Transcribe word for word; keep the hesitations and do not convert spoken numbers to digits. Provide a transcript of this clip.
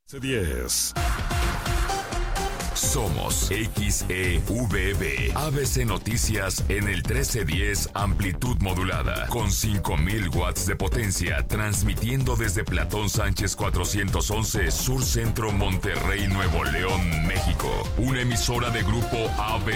diez. Somos X E V B, A B C Noticias en el trece diez amplitud modulada, con cinco mil watts de potencia, transmitiendo desde Platón Sánchez cuatrocientos once, Sur Centro, Monterrey, Nuevo León, México. Una emisora de Grupo A B